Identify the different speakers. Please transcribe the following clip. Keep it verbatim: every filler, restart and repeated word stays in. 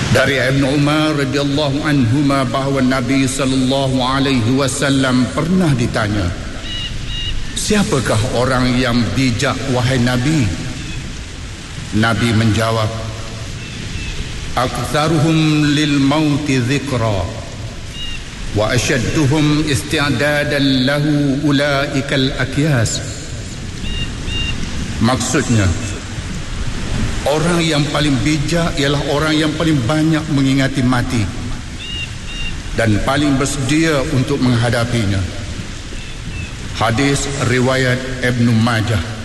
Speaker 1: Dari Ibn Umar radhiyallahu anhuma bahawa Nabi sallallahu alaihi wasallam pernah ditanya, siapakah orang yang bijak wahai Nabi? Nabi menjawab, aktsaruhum lil mauti dzikra wa ashadduhum isti'dadan lahu ulaikal akyas. Maksudnya, orang yang paling bijak ialah orang yang paling banyak mengingati mati dan paling bersedia untuk menghadapinya. Hadis riwayat Ibn Majah.